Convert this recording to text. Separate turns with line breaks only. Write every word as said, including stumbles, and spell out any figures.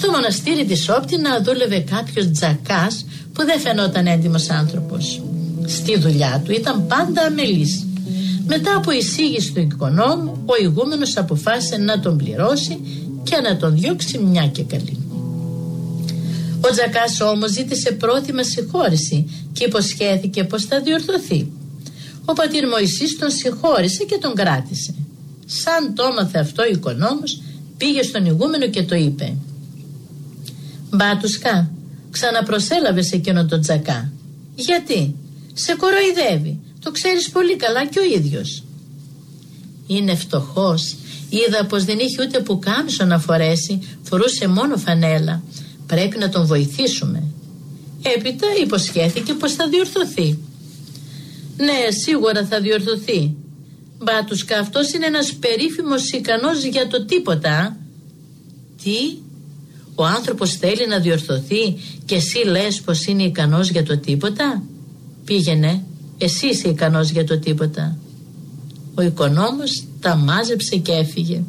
Στο μοναστήρι της Όπτινα δούλευε κάποιος τζακάς που δεν φαινόταν έντιμος άνθρωπος. Στη δουλειά του ήταν πάντα αμελής. Μετά από εισήγηση του οικονόμου, ο ηγούμενος αποφάσισε να τον πληρώσει και να τον διώξει μια και καλή. Ο τζακάς όμως ζήτησε πρόθυμα συγχώρηση και υποσχέθηκε πως θα διορθωθεί. Ο πατήρ Μωυσής τον συγχώρησε και τον κράτησε. Σαν το έμαθε αυτό ο οικονόμος, πήγε στον ηγούμενο και το είπε: «Μπάτουσκα, ξαναπροσέλαβες εκείνον τον τζακά. Γιατί? Σε κοροϊδεύει, το ξέρεις πολύ καλά και ο ίδιος». «Είναι φτωχός, είδα πως δεν είχε ούτε πουκάμισο να φορέσει, φορούσε μόνο φανέλα. Πρέπει να τον βοηθήσουμε». Έπειτα υποσχέθηκε πως θα διορθωθεί. «Ναι, σίγουρα θα διορθωθεί. Μπάτουσκα, αυτός είναι ένας περίφημος ικανός για το τίποτα». «Τι? Ο άνθρωπος θέλει να διορθωθεί και εσύ λες πως είναι ικανός για το τίποτα? Πήγαινε, εσύ είσαι ικανός για το τίποτα». Ο οικονόμος τα μάζεψε και έφυγε.